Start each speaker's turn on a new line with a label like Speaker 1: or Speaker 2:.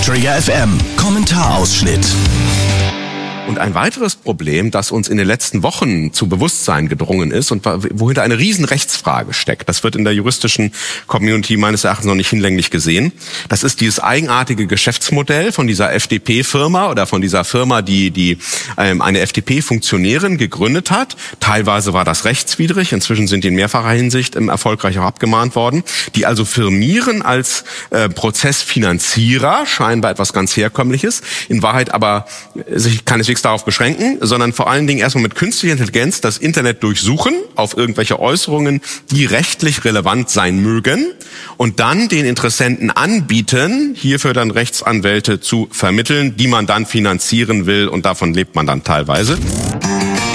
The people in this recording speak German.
Speaker 1: Trigger FM Kommentarausschnitt.
Speaker 2: Und ein weiteres Problem, das uns in den letzten Wochen zu Bewusstsein gedrungen ist und wohinter eine riesen Rechtsfrage steckt, das wird in der juristischen Community meines Erachtens noch nicht hinlänglich gesehen, das ist dieses eigenartige Geschäftsmodell von dieser FDP-Firma oder von dieser Firma, die eine FDP-Funktionärin gegründet hat. Teilweise war das rechtswidrig, inzwischen sind die in mehrfacher Hinsicht erfolgreich auch abgemahnt worden, die also firmieren als Prozessfinanzierer, scheinbar etwas ganz Herkömmliches, in Wahrheit aber sich keineswegs darauf beschränken, sondern vor allen Dingen erstmal mit künstlicher Intelligenz das Internet durchsuchen auf irgendwelche Äußerungen, die rechtlich relevant sein mögen und dann den Interessenten anbieten, hierfür dann Rechtsanwälte zu vermitteln, die man dann finanzieren will und davon lebt man dann teilweise.